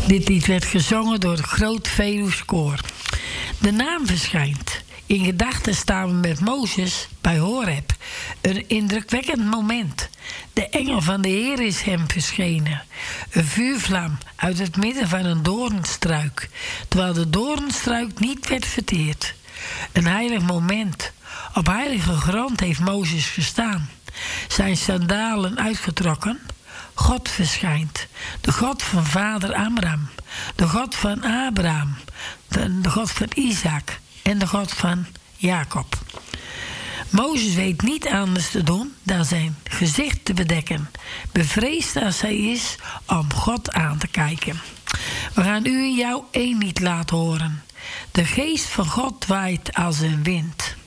Dit lied werd gezongen door het Groot Veluws Koor. De naam verschijnt. In gedachten staan we met Mozes bij Horeb. Een indrukwekkend moment. De engel van de Heer is hem verschenen. Een vuurvlam uit het midden van een doornstruik, terwijl de doornstruik niet werd verteerd. Een heilig moment. Op heilige grond heeft Mozes gestaan. Zijn sandalen uitgetrokken. God verschijnt. De God van vader Abraham. De God van Abraham. De God van Isaac. En de God van Jacob. Mozes weet niet anders te doen dan zijn gezicht te bedekken. Bevreesd als hij is om God aan te kijken. We gaan u en jou één lied laten horen. De geest van God waait als een wind.